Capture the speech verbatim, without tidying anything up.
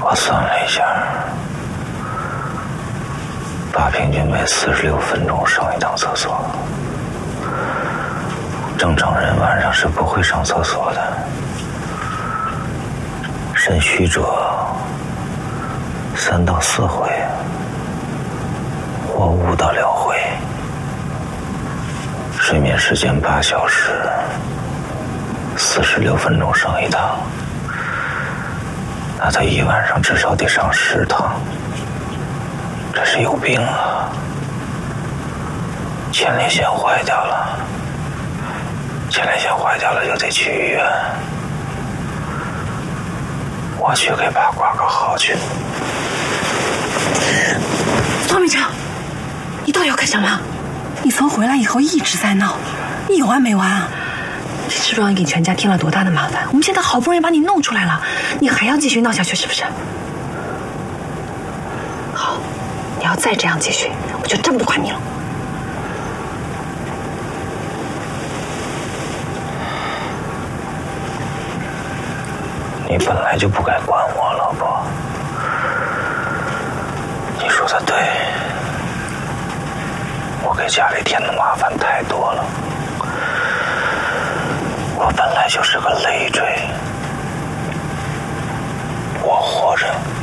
我算了一下，爸平均每四十六分钟上一趟厕所。正常人晚上是不会上厕所的，肾虚者三到四回，或五到六回。睡眠时间八小时，四十六分钟上一趟，那他一晚上至少得上十趟，这是有病啊！前列腺坏掉了，前列腺坏掉了就得去医院，我去给爸挂个号去。 方明成，你到底要干什么？你从回来以后一直在闹，你有完没完啊？你知不知道你给全家添了多大的麻烦？我们现在好不容易把你弄出来了，你还要继续闹下去是不是？好，你要再这样继续，我就真不管你了。 你本来就不该管我，老婆。你说的对，我给家里添的麻烦太多了。我本来就是个累赘，我活着